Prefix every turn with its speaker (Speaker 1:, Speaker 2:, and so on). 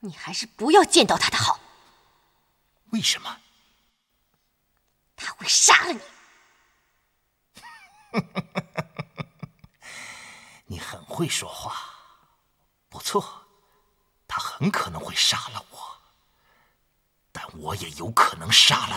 Speaker 1: 你还是不要见到他的好。
Speaker 2: 为什么？
Speaker 1: 他会杀了你。
Speaker 2: 你很会说话，不错，他很可能会杀了我，但我也有可能杀了